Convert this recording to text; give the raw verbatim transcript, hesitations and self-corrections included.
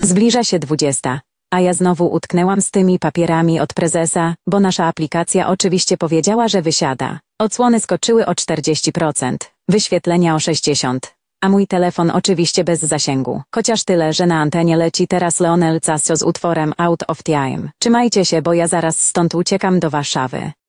Zbliża się dwudziesta. A ja znowu utknęłam z tymi papierami od prezesa, bo nasza aplikacja oczywiście powiedziała, że wysiada. Odsłony skoczyły o czterdzieści procent, wyświetlenia o sześćdziesiąt procent. A mój telefon oczywiście bez zasięgu. Chociaż tyle, że na antenie leci teraz Leonel Casio z utworem Out of Time. Trzymajcie się, bo ja zaraz stąd uciekam do Warszawy.